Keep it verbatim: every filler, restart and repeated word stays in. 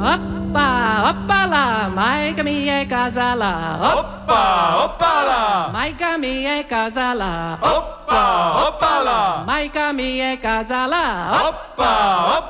Oppa, oppa lá, maica minha casa lá. Opa, opa lá. Maica minha casa lá. Opa, opa lá. Maica minha casa lá. Opa, opa